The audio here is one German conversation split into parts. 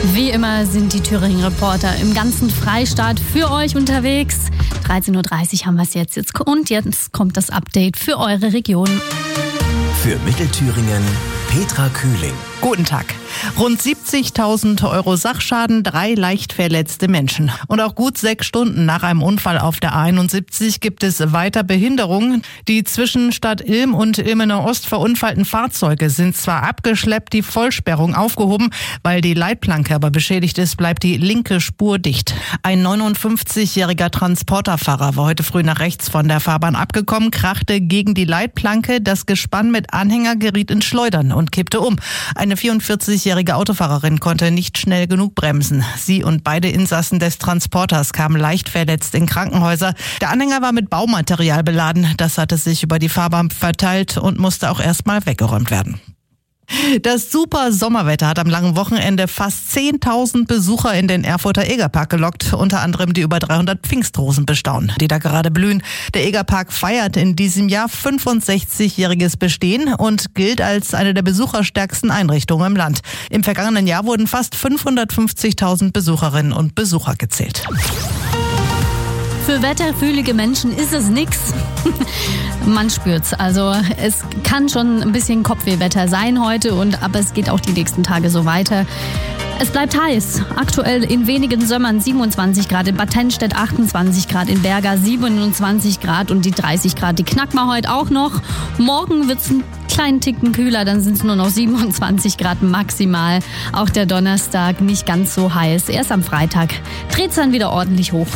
Wie immer sind die Thüringen-Reporter im ganzen Freistaat für euch unterwegs. 13.30 Uhr haben wir es jetzt. Und jetzt kommt das Update für eure Region. Für Mittelthüringen Petra Kühling. Guten Tag. Rund 70.000 € Sachschaden, 3 leicht verletzte Menschen. Und auch gut 6 Stunden nach einem Unfall auf der A71 gibt es weiter Behinderungen. Die zwischen Stadt Ilm und Ilmenau Ost verunfallten Fahrzeuge sind zwar abgeschleppt, die Vollsperrung aufgehoben. Weil die Leitplanke aber beschädigt ist, bleibt die linke Spur dicht. Ein 59-jähriger Transporterfahrer war heute früh nach rechts von der Fahrbahn abgekommen, krachte gegen die Leitplanke. Das Gespann mit Anhänger geriet ins Schleudern und kippte um. Eine 44-jährige Autofahrerin konnte nicht schnell genug bremsen. Sie und beide Insassen des Transporters kamen leicht verletzt in Krankenhäuser. Der Anhänger war mit Baumaterial beladen. Das hatte sich über die Fahrbahn verteilt und musste auch erstmal weggeräumt werden. Das super Sommerwetter hat am langen Wochenende fast 10.000 Besucher in den Erfurter Egerpark gelockt, unter anderem die über 300 Pfingstrosen bestaunen, die da gerade blühen. Der Egerpark feiert in diesem Jahr 65-jähriges Bestehen und gilt als eine der besucherstärksten Einrichtungen im Land. Im vergangenen Jahr wurden fast 550.000 Besucherinnen und Besucher gezählt. Für wetterfühlige Menschen ist es nix. Man spürt's. Also es kann schon ein bisschen Kopfwehwetter sein heute, aber es geht auch die nächsten Tage so weiter. Es bleibt heiß. Aktuell in wenigen Sömmern 27 Grad, in Bad Tennstedt 28 Grad, in Berga 27 Grad und die 30 Grad, die knacken wir heute auch noch. Morgen wird's einen kleinen Ticken kühler, dann sind es nur noch 27 Grad maximal. Auch der Donnerstag nicht ganz so heiß. Erst am Freitag dreht's dann wieder ordentlich hoch.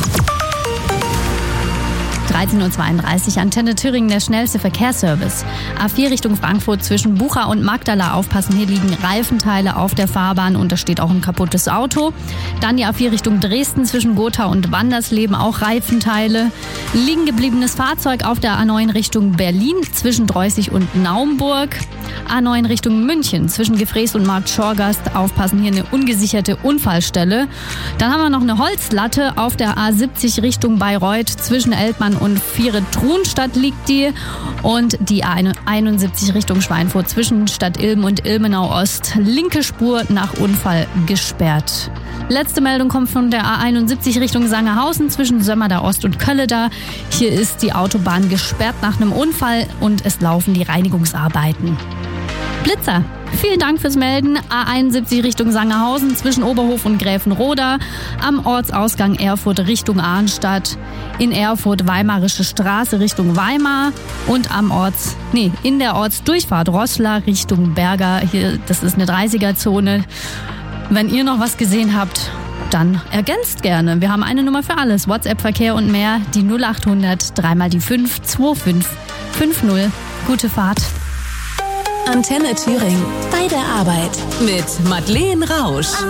13.32 Uhr, Antenne Thüringen, der schnellste Verkehrsservice. A4 Richtung Frankfurt zwischen Bucha und Magdala aufpassen. Hier liegen Reifenteile auf der Fahrbahn und da steht auch ein kaputtes Auto. Dann die A4 Richtung Dresden zwischen Gotha und Wandersleben, auch Reifenteile. Liegen gebliebenes Fahrzeug auf der A9 Richtung Berlin zwischen Dreußig und Naumburg. A9 Richtung München zwischen Gefrees und Markt Schorgast. Aufpassen, hier eine ungesicherte Unfallstelle. Dann haben wir noch eine Holzlatte auf der A70 Richtung Bayreuth zwischen Eltmann und Viere-Trunstadt liegt die. Und die A71 Richtung Schweinfurt zwischen Stadt Ilm und Ilmenau Ost. Linke Spur nach Unfall gesperrt. Letzte Meldung kommt von der A71 Richtung Sangerhausen zwischen Sömmerda Ost und Kölleda. Hier ist die Autobahn gesperrt nach einem Unfall und es laufen die Reinigungsarbeiten. Blitzer. Vielen Dank fürs Melden. A71 Richtung Sangerhausen zwischen Oberhof und Gräfenroda. Am Ortsausgang Erfurt Richtung Arnstadt. In Erfurt Weimarische Straße Richtung Weimar. Und in der Ortsdurchfahrt Roßla Richtung Berga. Hier, das ist eine 30er-Zone. Wenn ihr noch was gesehen habt, dann ergänzt gerne. Wir haben eine Nummer für alles. WhatsApp-Verkehr und mehr. Die 0800 3 mal die 5 25 50. Gute Fahrt. Antenne Thüringen. Bei der Arbeit. Mit Madeleine Rausch.